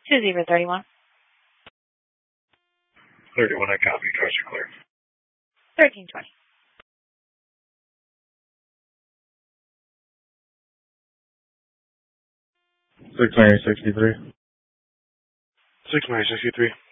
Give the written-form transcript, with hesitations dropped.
2031. 31, I copy. Cars are clear. 1320. 663. 663.